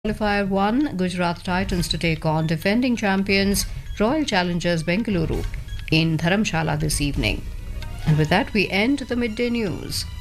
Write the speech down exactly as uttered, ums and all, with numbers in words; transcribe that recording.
Qualifier one, Gujarat Titans to take on defending champions Royal Challengers Bengaluru in Dharamshala this evening. And with that, we end the midday news.